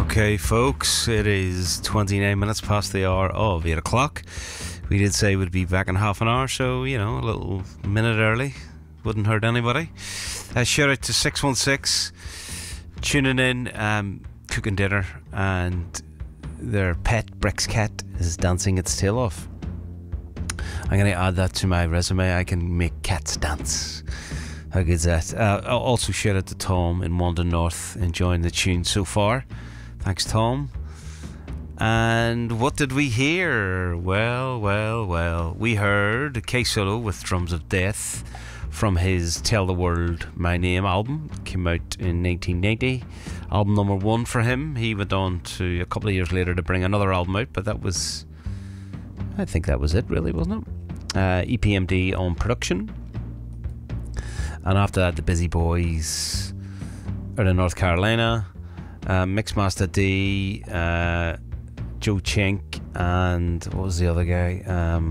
Okay, folks, it is 29 minutes past the hour of 8 o'clock. We did say we'd be back in half an hour, so, you know, a little minute early. Wouldn't hurt anybody. Shout out to 616 tuning in, cooking dinner, and their pet Brix cat is dancing its tail off. I'm going to add that to my resume. I can make cats dance. How good's that? Also shout out to Tom in London North, enjoying the tune so far. Thanks, Tom. And what did we hear? Well. We heard K-Solo with Drums of Death from his Tell the World My Name album. Came out in 1990. Album number 1 for him. He went on to, a couple of years later, to bring another album out, but that was, I think that was it, really, wasn't it? EPMD on production. And after that, the Busy Boys out of North Carolina. Mixmaster D, Joe Chink, and what was the other guy?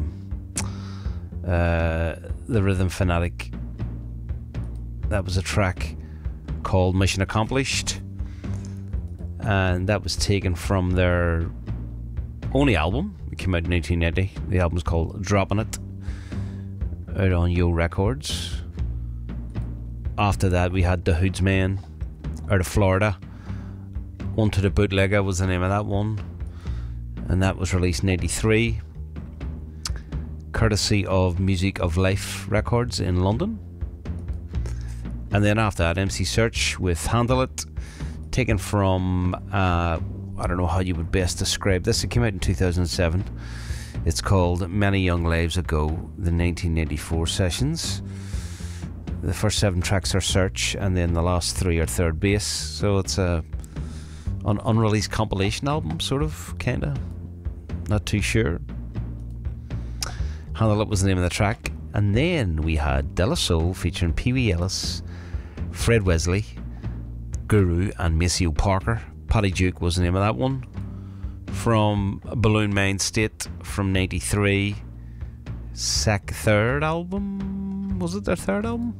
The Rhythm Fanatic. That was a track called Mission Accomplished, and that was taken from their only album. It came out in 1990. The album's called Dropping It, out on Yo Records. After that, we had The Hoodsmen out of Florida. One to the Bootlegger was the name of that one, and that was released in 83, courtesy of Music of Life Records in London. And then after that, MC Search with Handle It, taken from I don't know how you would best describe this. It came out in 2007. It's called Many Young Lives Ago, the 1984 sessions. The first 7 tracks are Search, and then the last 3 are Third Base. So it's an unreleased compilation album, sort of, kinda. Not too sure. Handle It was the name of the track. And then we had De La Soul featuring Pee Wee Ellis, Fred Wesley, Guru, and Maceo Parker. Paddy Duke was the name of that one. From Balloon Mind State from 93. Third album? Was it their third album?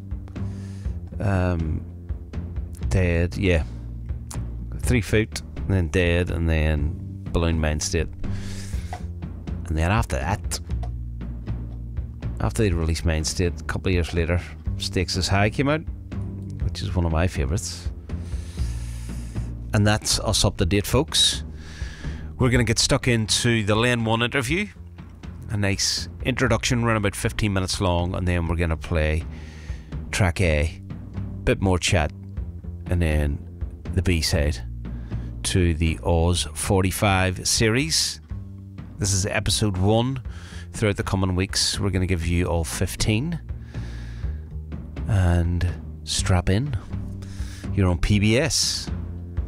Dead, yeah. 3 Foot, and then Dead, and then Balloon Mind State. And then after that, after they released Mind State, a couple of years later, Stakes Is High came out, which is one of my favourites. And that's us up to date, folks. We're going to get stuck into the Lane 1 interview. A nice introduction, around about 15 minutes long, and then we're going to play track A, bit more chat, and then the B-side to the Oz 45 series. This is episode 1. Throughout the coming weeks, we're going to give you all 15. And strap in. You're on PBS.